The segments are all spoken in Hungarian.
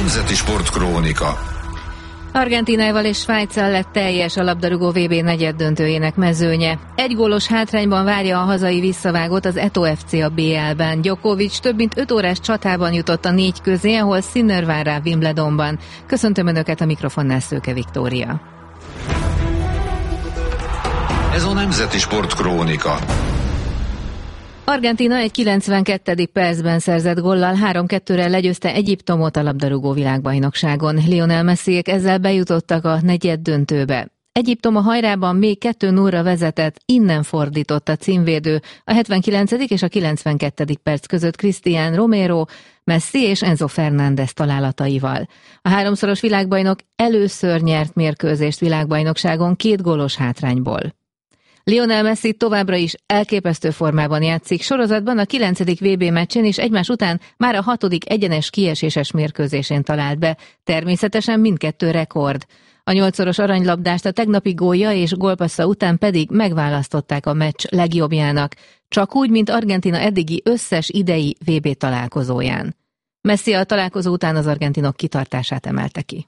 Nemzeti Sportkrónika. Argentínával és Svájccal lett teljes a labdarúgó VB negyeddöntőjének mezőnye. Egy gólos hátrányban várja a hazai visszavágót az Eto FC a BL-ben. Djokovic több mint 5 órás csatában jutott a 4 közé, ahol Sinner vár rá Wimbledonban. Köszöntöm Önöket, a mikrofonnál Szőke Viktória. Ez a Nemzeti Sportkrónika. Argentína egy 92. percben szerzett góllal 3-2-re legyőzte Egyiptomot a labdarúgó világbajnokságon. Lionel Messiék ezzel bejutottak a negyeddöntőbe. Egyiptom a hajrában még 2-0-ra vezetett, innen fordított a címvédő a 79. és a 92. perc között Cristian Romero, Messi és Enzo Fernández találataival. A 3-szoros világbajnok először nyert mérkőzést világbajnokságon 2 gólos hátrányból. Lionel Messi továbbra is elképesztő formában játszik, sorozatban a 9. VB meccsen és egymás után már a 6. egyenes kieséses mérkőzésén talált be, természetesen mindkettő rekord. A 8-szoros aranylabdást a tegnapi gólja és gólpassza után pedig megválasztották a meccs legjobbjának, csak úgy, mint Argentína eddigi összes idei VB találkozóján. Messi a találkozó után az argentinok kitartását emelte ki.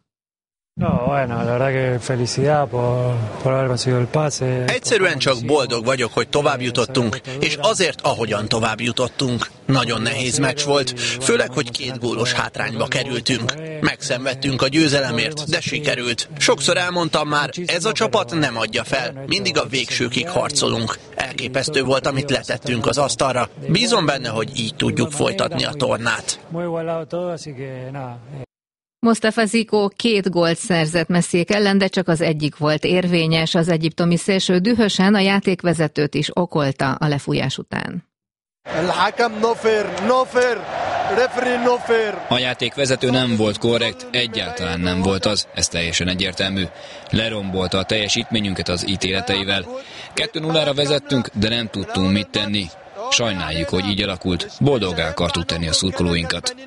Egyszerűen csak boldog vagyok, hogy tovább jutottunk, és azért, ahogyan tovább jutottunk. Nagyon nehéz meccs volt, főleg, hogy 2 gólos hátrányba kerültünk. Megszenvedtünk a győzelemért, de sikerült. Sokszor elmondtam már, ez a csapat nem adja fel, mindig a végsőkig harcolunk. Elképesztő volt, amit letettünk az asztalra. Bízom benne, hogy így tudjuk folytatni a tornát. Mostafa Zico 2 gólt szerzett Messiék ellen, de csak az egyik volt érvényes. Az egyiptomi szélső dühösen a játékvezetőt is okolta a lefújás után. A játékvezető nem volt korrekt, egyáltalán nem volt az, ez teljesen egyértelmű. Lerombolta a teljesítményünket az ítéleteivel. 2-0-ra vezettünk, de nem tudtunk mit tenni. Sajnáljuk, hogy így alakult. Boldoggá akartuk tenni a szurkolóinkat.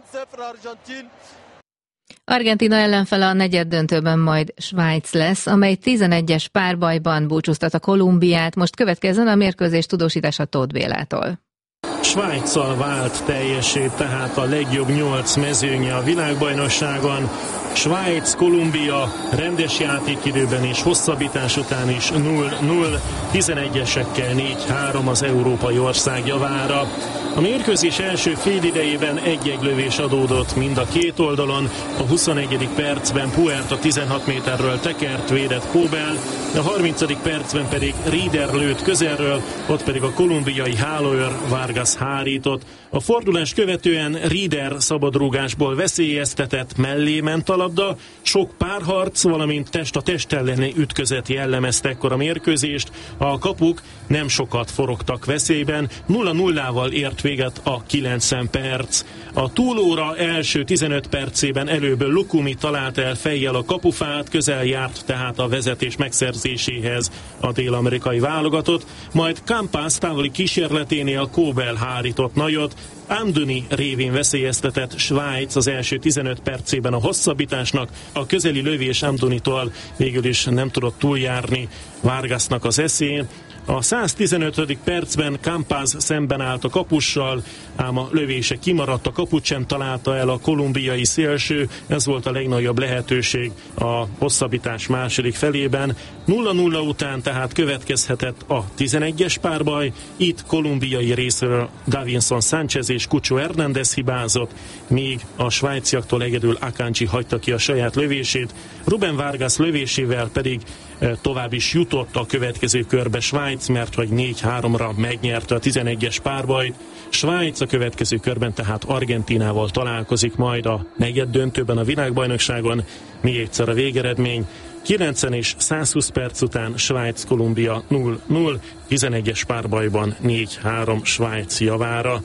Argentína ellenfele a negyeddöntőben majd Svájc lesz, amely 11-es párbajban búcsúztat a Kolumbiát. Most következzen a mérkőzés tudósítása Tóth Bélától. Svájccal vált teljessé tehát a legjobb 8 mezőnye a világbajnokságon. Svájc, Kolumbia rendes játékidőben és hosszabbítás után is 0-0, 11-esekkel 4-3 az európai ország javára. A mérkőzés első félidejében egy lövés adódott mind a két oldalon. A 21. percben Puerta 16 méterről tekert, védett Kóbel, a 30. percben pedig Rieder lőtt közelről, ott pedig a kolumbiai hálóőr Vargas hárított. A fordulást követően Rieder szabadrúgásból veszélyeztetett, mellé ment a labda, sok párharc, valamint test a test elleni ütközet jellemezte ekkor a mérkőzést. A kapuk nem sokat forogtak veszélyben, 0-0-val ért véget a 90 perc. A túlóra első 15 percében előbb Lukumi talált el fejjel a kapufát, közel járt tehát a vezetés megszerzéséhez a dél-amerikai válogatott, majd Campas távoli kísérleténél Kóbel hárított nagyot, Amdouni révén veszélyeztetett Svájc az első 15 percében a hosszabbításnak, a közeli lövés Amdounitól végül is nem tudott túljárni Vargasnak az eszén. A 115. percben Campas szemben állt a kapussal, ám a lövése kimaradt, a kaput sem találta el a kolumbiai szélső, ez volt a legnagyobb lehetőség a hosszabbítás második felében. 0-0 után tehát következhetett a 11-es párbaj, itt kolumbiai részről Davinson Sánchez és Cucho Hernández hibázott, míg a svájciaktól egyedül Akanji hagyta ki a saját lövését, Rubén Vargas lövésével pedig tovább is jutott a következő körbe Svájc, mert hogy 4-3-ra megnyerte a 11-es párbajt. Svájc a következő körben tehát Argentínával találkozik majd a negyeddöntőben a világbajnokságon. Még egyszer a végeredmény: 90 és 120 perc után Svájc-Kolumbia 0-0, 11-es párbajban 4-3 Svájc javára.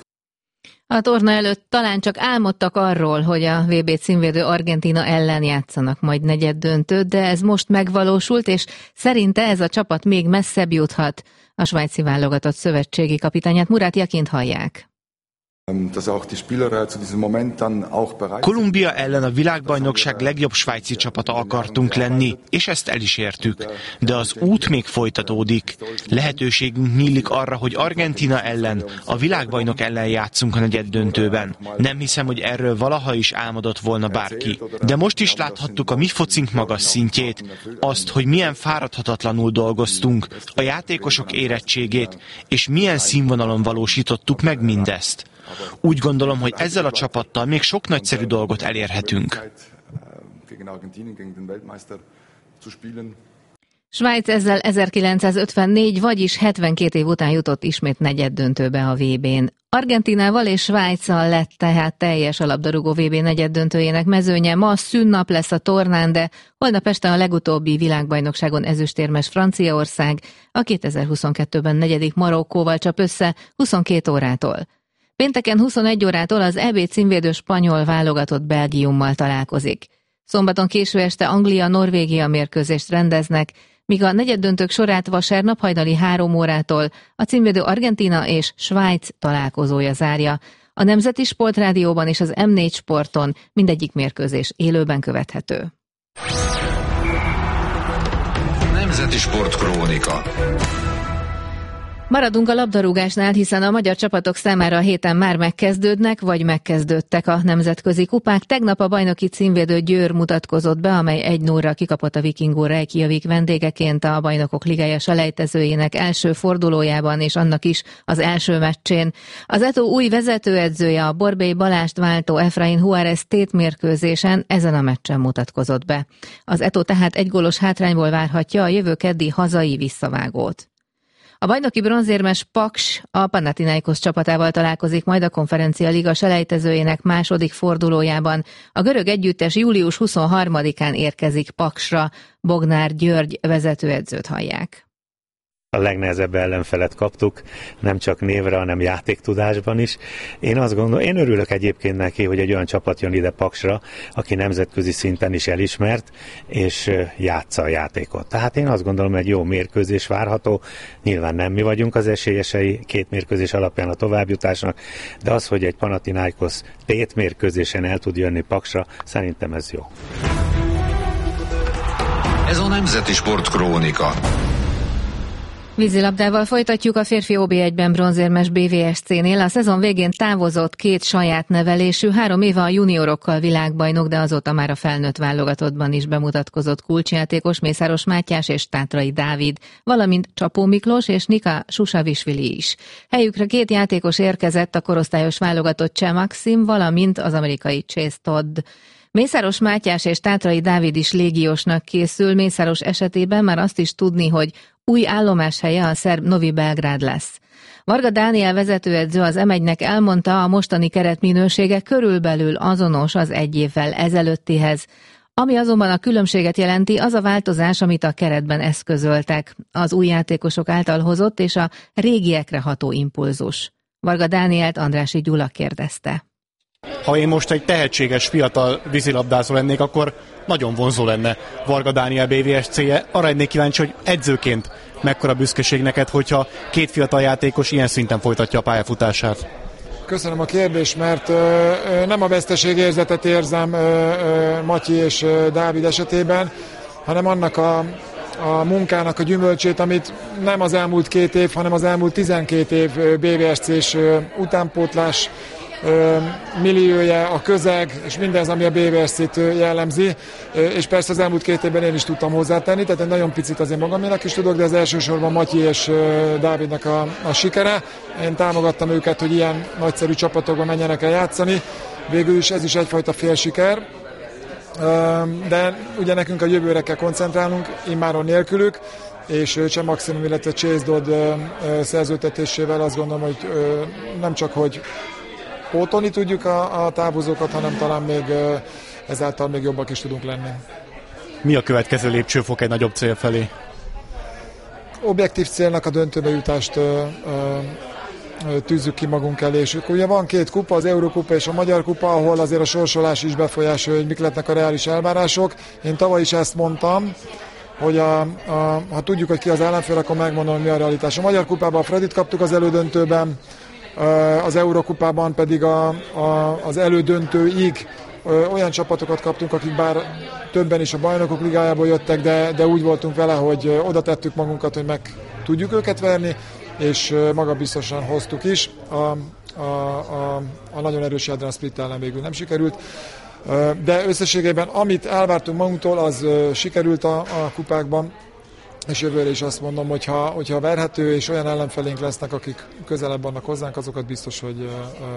A torna előtt talán csak álmodtak arról, hogy a VB címvédő Argentína ellen játszanak majd negyeddöntőt, de ez most megvalósult, és szerinte ez a csapat még messzebb juthat. A svájci válogatott szövetségi kapitányát, Murat Yakint hallják. Kolumbia ellen a világbajnokság legjobb svájci csapata akartunk lenni, és ezt el is értük. De az út még folytatódik. Lehetőségünk nyílik arra, hogy Argentína ellen, a világbajnok ellen játszunk a negyeddöntőben. Nem hiszem, hogy erről valaha is álmodott volna bárki. De most is láthattuk a mi focink magas szintjét, azt, hogy milyen fáradhatatlanul dolgoztunk, a játékosok érettségét, és milyen színvonalon valósítottuk meg mindezt. Úgy gondolom, hogy ezzel a csapattal még sok nagyszerű dolgot elérhetünk. Svájc ezzel 1954, vagyis 72 év után jutott ismét negyeddöntőbe a VB-n. Argentínával és Svájccal lett tehát teljes a labdarúgó VB negyeddöntőjének mezőnye. Ma szünnap lesz a tornán, de holnap este a legutóbbi világbajnokságon ezüstérmes Franciaország a 2022-ben negyedik Marokkóval csap össze 22 órától. Pénteken 21 órától az EB címvédő spanyol válogatott Belgiummal találkozik. Szombaton késő este Anglia-Norvégia mérkőzést rendeznek, míg a negyeddöntők sorát vasárnap hajnali 3 órától a címvédő Argentína és Svájc találkozója zárja. A Nemzeti Sportrádióban és az M4 Sporton mindegyik mérkőzés élőben követhető. Nemzeti Sport Krónika. Maradunk a labdarúgásnál, hiszen a magyar csapatok számára a héten már megkezdődnek, vagy megkezdődtek a nemzetközi kupák. Tegnap a bajnoki címvédő Győr mutatkozott be, amely 1-0-ra kikapott a Vikingó Reykjavik vendégeként a Bajnokok Ligája selejtezőjének első fordulójában, és annak is az első meccsén. Az ETO új vezetőedzője, a Borbély Balást váltó Efrain Juárez tétmérkőzésen ezen a meccsen mutatkozott be. Az ETO tehát 1 gólos hátrányból várhatja a jövő keddi hazai visszavágót. A bajnoki bronzérmes Paks a Panathinaikos csapatával találkozik majd a Konferencia Liga selejtezőjének második fordulójában. A görög együttes július 23-án érkezik Paksra. Bognár György vezetőedzőt hallják. A legnehezebb ellenfelet kaptuk, nem csak névre, hanem játéktudásban is. Én örülök egyébként neki, hogy egy olyan csapat jön ide Paksra, aki nemzetközi szinten is elismert, és játsza a játékot. Tehát én azt gondolom, egy jó mérkőzés várható. Nyilván nem mi vagyunk az esélyesei 2 mérkőzés alapján a továbbjutásnak, de az, hogy egy Panathinaikos tétmérkőzésen el tud jönni Paksra, szerintem ez jó. Ez a Nemzeti Sport Krónika. Vízilabdával folytatjuk. A férfi OB1-ben bronzérmes BVSC-nél a szezon végén távozott 2 saját nevelésű, 3 éve a juniorokkal világbajnok, de azóta már a felnőtt válogatottban is bemutatkozott kulcsjátékos Mészáros Mátyás és Tátrai Dávid, valamint Csapó Miklós és Nika Susavisvili is. Helyükre 2 játékos érkezett, a korosztályos válogatott Cseh Maxim, valamint az amerikai Chase Todd. Mészáros Mátyás és Tátrai Dávid is légiósnak készül. Mészáros esetében már azt is tudni, hogy új állomáshelye a szerb Novi Belgrád lesz. Varga Dániel vezetőedző az M1-nek elmondta, a mostani keretminősége körülbelül azonos az 1 évvel ezelőttihez. Ami azonban a különbséget jelenti, az a változás, amit a keretben eszközöltek, az új játékosok által hozott és a régiekre ható impulzus. Varga Dánielt Andrássy Gyula kérdezte. Ha én most egy tehetséges fiatal vízilabdázó lennék, akkor nagyon vonzó lenne Varga Dániel BVSC-je. Arra lennék kíváncsi, hogy edzőként mekkora büszkeség neked, hogyha 2 fiatal játékos ilyen szinten folytatja a pályafutását. Köszönöm a kérdést, mert nem a veszteségérzetet érzem Matyi és Dávid esetében, hanem annak a munkának a gyümölcsét, amit nem az elmúlt 2 év, hanem az elmúlt 12 év BVSC-s utánpótlás milliója, a közeg, és mindez, ami a BVSC-t jellemzi, és persze az elmúlt 2 évben én is tudtam hozzátenni, tehát én nagyon picit azért magaménak is tudok, de az elsősorban Matyi és Dávidnak a sikere. Én támogattam őket, hogy ilyen nagyszerű csapatokban menjenek el játszani, végül is ez is egyfajta félsiker, de ugye nekünk a jövőre kell koncentrálnunk, immáron nélkülük, és Cseh Maximum, illetve Chase Dodd szerződtetésével azt gondolom, hogy nem csak, hogy pótolni tudjuk a távozókat, hanem talán még ezáltal még jobbak is tudunk lenni. Mi a következő lépcsőfok egy nagyobb cél felé? Objektív célnak a döntőbe jutást tűzzük ki magunk elé, és ugye van 2 kupa, az Eurókupa és a Magyar Kupa, ahol azért a sorsolás is befolyásolja, hogy mik lehetnek a reális elvárások. Én tavaly is ezt mondtam, hogy ha tudjuk, hogy ki az ellenfél, akkor megmondom, mi a realitás. A Magyar Kupában a Fredit kaptuk az elődöntőben, az Eurokupában pedig az elődöntőig olyan csapatokat kaptunk, akik bár többen is a Bajnokok Ligájából jöttek, de úgy voltunk vele, hogy oda tettük magunkat, hogy meg tudjuk őket verni, és magabiztosan hoztuk is. A nagyon erős Jadran Split ellen végül nem sikerült, de összességében amit elvártunk magunktól, az sikerült a kupákban, és jövőre is azt mondom, hogyha verhető, és olyan ellenfelénk lesznek, akik közelebb vannak hozzánk, azokat biztos, hogy...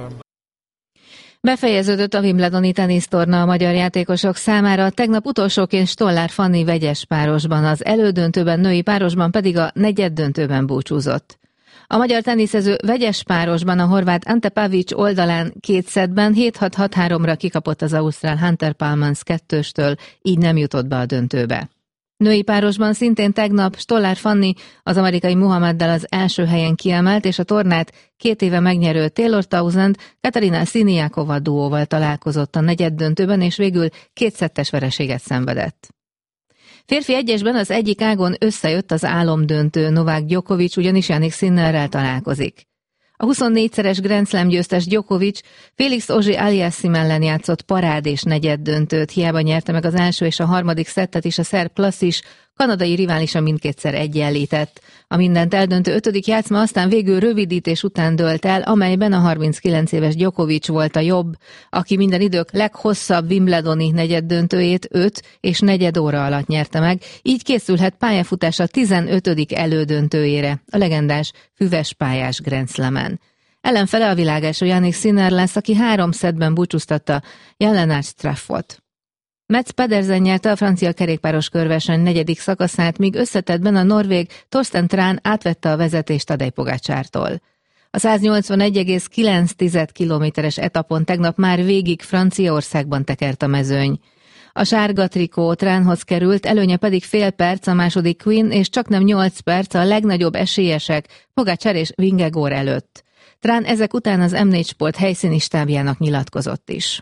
Befejeződött a Wimbledoni tenisztorna a magyar játékosok számára, tegnap utolsóként Stollár Fanni vegyes párosban, az elődöntőben női párosban pedig a negyeddöntőben búcsúzott. A magyar teniszező vegyes párosban a horvát Ante Pavic oldalán 2 szettben 7-6-6-3-ra kikapott az ausztrál Hunter Palmans 2-től, így nem jutott be a döntőbe. Női párosban szintén tegnap Stollár Fanni az amerikai Muhammaddal az első helyen kiemelt, és a tornát 2 éve megnyerő Taylor Townsend Katarina Siniakova duóval találkozott a negyeddöntőben, és végül 2 szettes vereséget szenvedett. Férfi egyesben az egyik ágon összejött az álomdöntő, Novák Djokovic ugyanis Jannik Sinnerrel találkozik. A 24-szeres Grand Slam győztes Djokovic Félix Auger-Aliassime ellen játszott parád és negyeddöntőt, hiába nyerte meg az első és a harmadik szettet is, a szerb klasszis, kanadai riválisa mindkétszer egyenlített. A mindent eldöntő 5. játszma aztán végül rövidítés után dőlt el, amelyben a 39 éves Djokovic volt a jobb, aki minden idők leghosszabb Wimbledoni negyeddöntőjét 5 és negyed óra alatt nyerte meg, így készülhet pályafutása 15. elődöntőjére, a legendás füves pályás Grand Slamen. Ellenfele a világelső Jannik Sinner lesz, aki 3 szettben búcsúztatta Jan-Lennart Struffot. Mats Pedersen nyerte a francia kerékpáros körverseny 4. szakaszát, míg összetettben a norvég Torsten Tran átvette a vezetést Tadej Pogačartól. A 181,9 kilométeres etapon tegnap már végig Franciaországban tekert a mezőny. A sárga trikó Tranhoz került, előnye pedig fél perc a második Quinn, és csaknem 8 perc a legnagyobb esélyesek Pogačar és Vingegaard előtt. Tran ezek után az M4 Sport helyszíni stábjának nyilatkozott is.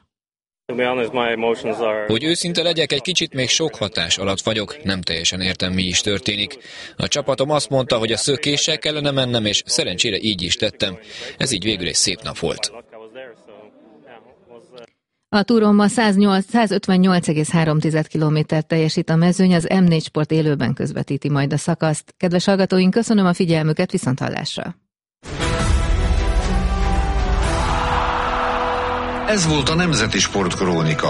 Hogy őszinte legyek, egy kicsit még sok hatás alatt vagyok, nem teljesen értem, mi is történik. A csapatom azt mondta, hogy a szökéssel kellene mennem, és szerencsére így is tettem. Ez így végül egy szép nap volt. A túron ma 158,3 kilométert teljesít a mezőny, az M4 Sport élőben közvetíti majd a szakaszt. Kedves hallgatóink, köszönöm a figyelmüket, viszonthallásra! Ez volt a Nemzeti Sportkrónika.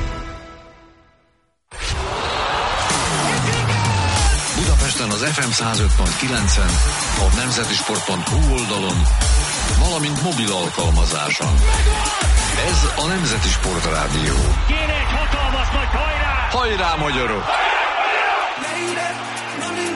Budapesten az FM 105.9-en, a nemzetisport.hu oldalon, valamint mobil alkalmazáson. Ez a Nemzeti Sportrádió. Kéne egy hatalmas nagy hajrá! Hajrá, magyarok! Hajrá!